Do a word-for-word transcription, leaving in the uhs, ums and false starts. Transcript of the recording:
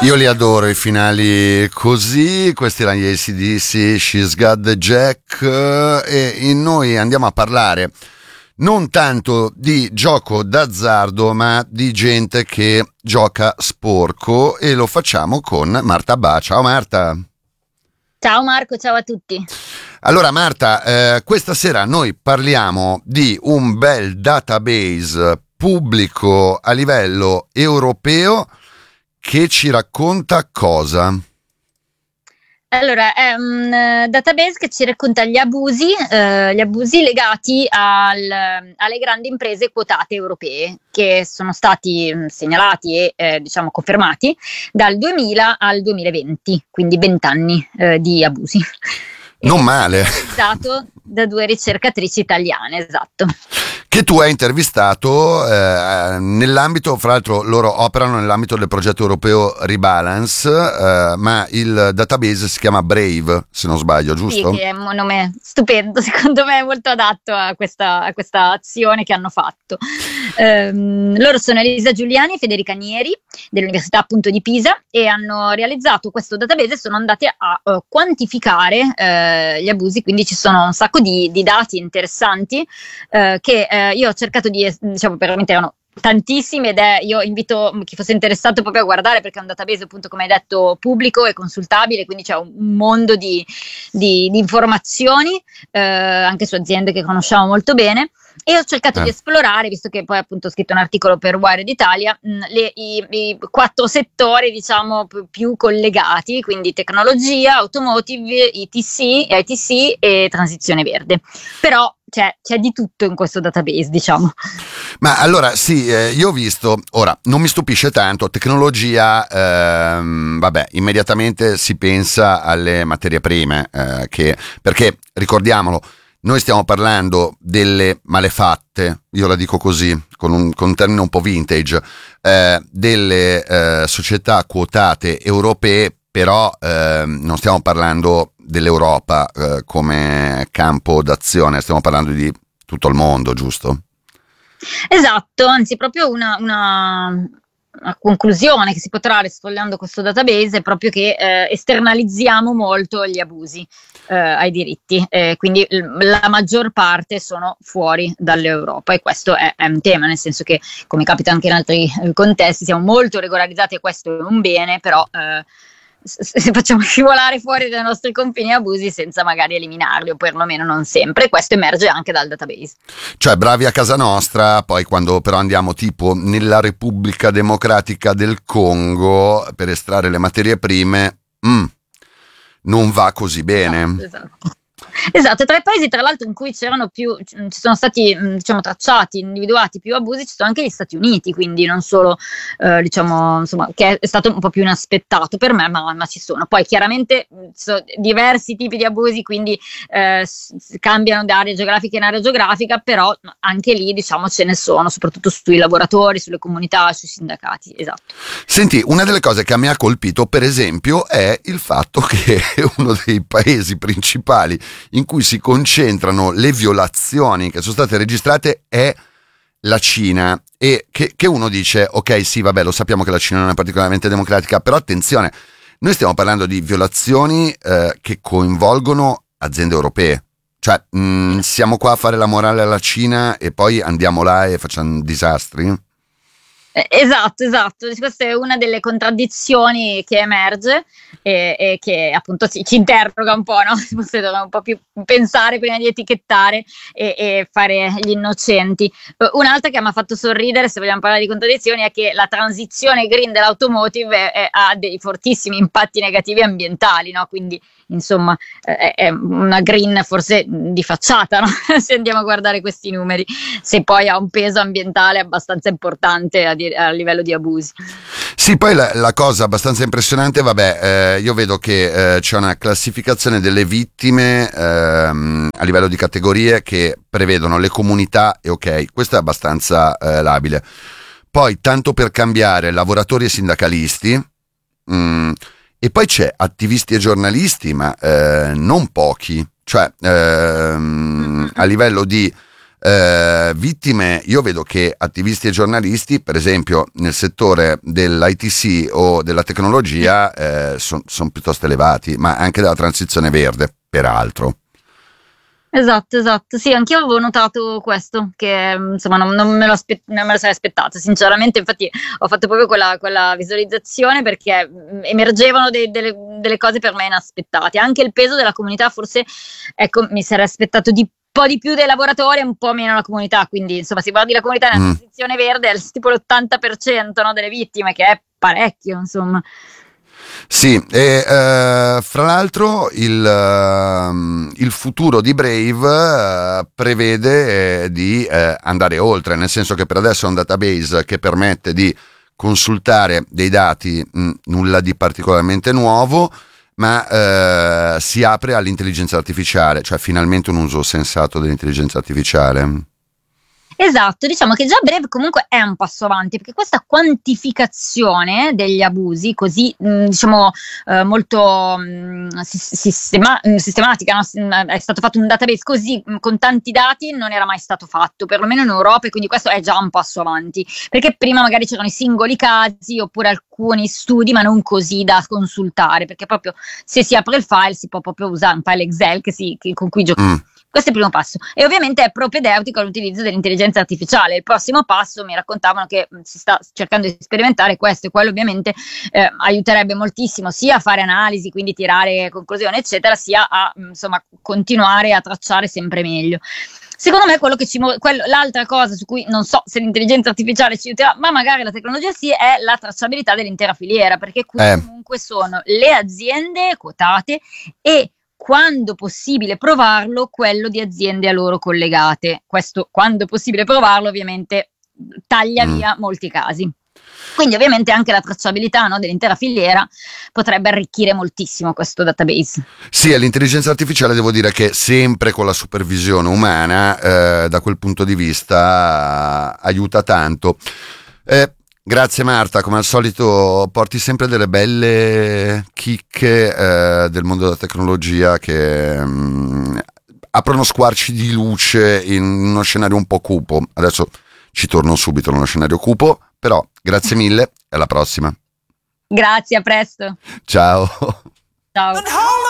Io li adoro i finali così. Questi erano gli A C D C, She's Got the Jack, e noi andiamo a parlare non tanto di gioco d'azzardo ma di gente che gioca sporco, e lo facciamo con Marta Ba. Ciao Marta. Ciao Marco, ciao a tutti. Allora Marta, eh, questa sera noi parliamo di un bel database pubblico a livello europeo che ci racconta cosa? Allora, è un uh, database che ci racconta gli abusi, uh, gli abusi legati al, alle grandi imprese quotate europee che sono stati um, segnalati e eh, diciamo confermati dal duemila al duemilaventi, quindi vent'anni uh, di abusi. Non male. Realizzato da due ricercatrici italiane, esatto. Che tu hai intervistato eh, nell'ambito, fra l'altro loro operano nell'ambito del progetto europeo Rebalance, eh, ma il database si chiama Brave, se non sbaglio, giusto? Sì, che è un nome stupendo, secondo me è molto adatto a questa, a questa azione che hanno fatto. Um, loro sono Elisa Giuliani e Federica Nieri dell'Università appunto di Pisa, e hanno realizzato questo database e sono andate a uh, quantificare uh, gli abusi, quindi ci sono un sacco di, di dati interessanti uh, che uh, io ho cercato di, diciamo, veramente erano tantissimi, ed è, io invito chi fosse interessato proprio a guardare, perché è un database appunto, come hai detto, pubblico e consultabile, quindi c'è un mondo di, di, di informazioni eh, anche su aziende che conosciamo molto bene, e ho cercato eh. di esplorare, visto che poi appunto ho scritto un articolo per Wired Italia, mh, le, i, i quattro settori diciamo p- più collegati, quindi tecnologia, automotive, I T C, I T C e transizione verde. Però c'è, c'è di tutto in questo database, diciamo. Ma allora sì, eh, io ho visto, ora non mi stupisce tanto, tecnologia, ehm, vabbè, immediatamente si pensa alle materie prime, eh, che, perché ricordiamolo, noi stiamo parlando delle malefatte, io la dico così, con un, con un termine un po' vintage, eh, delle eh, società quotate europee, però eh, non stiamo parlando dell'Europa eh, come campo d'azione, stiamo parlando di tutto il mondo, giusto? Esatto, anzi proprio una, una, una conclusione che si può trarre sfogliando questo database è proprio che eh, esternalizziamo molto gli abusi eh, ai diritti, eh, quindi l- la maggior parte sono fuori dall'Europa, e questo è, è un tema, nel senso che, come capita anche in altri eh, contesti, siamo molto regolarizzati e questo è un bene, però eh, se facciamo scivolare fuori dai nostri confini abusi senza magari eliminarli, o perlomeno non sempre. Questo emerge anche dal database. Cioè bravi a casa nostra, poi quando però andiamo tipo nella Repubblica Democratica del Congo per estrarre le materie prime, mm, non va così bene. Esatto, esatto. Esatto, tra i paesi tra l'altro in cui c'erano più, ci sono stati diciamo tracciati, individuati più abusi, ci sono anche gli Stati Uniti, quindi non solo eh, diciamo insomma, che è stato un po' più inaspettato per me, ma, ma ci sono. Poi chiaramente ci sono diversi tipi di abusi, quindi eh, s- cambiano da area geografica in area geografica, però anche lì diciamo ce ne sono, soprattutto sui lavoratori, sulle comunità, sui sindacati. Esatto. Senti, una delle cose che mi ha colpito per esempio è il fatto che uno dei paesi principali in cui si concentrano le violazioni che sono state registrate è la Cina, e che, che uno dice ok, sì, vabbè, lo sappiamo che la Cina non è particolarmente democratica, però attenzione, noi stiamo parlando di violazioni eh, che coinvolgono aziende europee, cioè mh, siamo qua a fare la morale alla Cina e poi andiamo là e facciamo disastri. Esatto, esatto, questa è una delle contraddizioni che emerge e, e che appunto ci, ci interroga un po', no? Forse dovremmo un po' più pensare prima di etichettare e, e fare gli innocenti. Un'altra che mi ha fatto sorridere, se vogliamo parlare di contraddizioni, è che la transizione green dell'automotive è, è, ha dei fortissimi impatti negativi ambientali, no? Quindi insomma è, è una green forse di facciata, no? Se andiamo a guardare questi numeri, se poi ha un peso ambientale abbastanza importante a, di, a livello di abusi. Sì, poi la, la cosa abbastanza impressionante, vabbè, eh, io vedo che eh, c'è una classificazione delle vittime ehm, a livello di categorie che prevedono le comunità, e ok, questo è abbastanza eh, labile. Poi, tanto per cambiare, lavoratori e sindacalisti, mh, e poi c'è attivisti e giornalisti, ma eh, non pochi, cioè ehm, a livello di eh, vittime, io vedo che attivisti e giornalisti, per esempio nel settore dell'I T C o della tecnologia, eh, sono son piuttosto elevati, ma anche della transizione verde, peraltro. Esatto, esatto. Sì, anch'io avevo notato questo, che insomma non, non me lo aspe- non me lo sarei aspettato, sinceramente. Infatti ho fatto proprio quella, quella visualizzazione perché mh, emergevano de- delle, delle cose per me inaspettate. Anche il peso della comunità, forse, ecco, mi sarei aspettato di un po' di più dei lavoratori e un po' meno la comunità. Quindi, insomma, si guardi la comunità nella Mm. transizione verde, è tipo l'ottanta per cento, no, delle vittime, che è parecchio, insomma. Sì, e eh, fra l'altro il, ehm, il futuro di Brave eh, prevede eh, di eh, andare oltre, nel senso che per adesso è un database che permette di consultare dei dati, mh, nulla di particolarmente nuovo, ma eh, si apre all'intelligenza artificiale, cioè finalmente un uso sensato dell'intelligenza artificiale. Esatto, diciamo che già Brave comunque è un passo avanti, perché questa quantificazione degli abusi così mh, diciamo eh, molto mh, sistema- sistematica, no? È stato fatto un database così mh, con tanti dati, non era mai stato fatto, perlomeno in Europa, e quindi questo è già un passo avanti, perché prima magari c'erano i singoli casi oppure alcuni studi, ma non così da consultare, perché proprio se si apre il file si può proprio usare un file Excel che si, che, con cui giocare. Mm. Questo è il primo passo, e ovviamente è propedeutico all'utilizzo dell'intelligenza artificiale. Il prossimo passo, mi raccontavano che mh, si sta cercando di sperimentare questo, e quello ovviamente eh, aiuterebbe moltissimo sia a fare analisi, quindi tirare conclusioni eccetera, sia a mh, insomma continuare a tracciare sempre meglio. Secondo me quello che ci muove, quello, l'altra cosa su cui non so se l'intelligenza artificiale ci aiuterà, ma magari la tecnologia sì, è la tracciabilità dell'intera filiera, perché qui Eh. comunque sono le aziende quotate e, quando possibile provarlo, quello di aziende a loro collegate. Questo, quando è possibile provarlo, ovviamente taglia Mm. via molti casi. Quindi ovviamente anche la tracciabilità, no, dell'intera filiera potrebbe arricchire moltissimo questo database. Sì, all'intelligenza artificiale devo dire che sempre con la supervisione umana, eh, da quel punto di vista, eh, aiuta tanto. Eh, grazie Marta, come al solito porti sempre delle belle chicche eh, del mondo della tecnologia che mh, aprono squarci di luce in uno scenario un po' cupo. Adesso ci torno subito in uno scenario cupo, però grazie mille e alla prossima. Grazie, a presto. Ciao. Ciao.